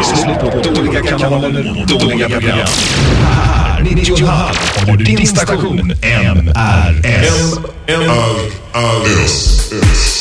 slut på dåliga kanaler och dåliga program. Här, 90,5 håller din station NRS. NRS.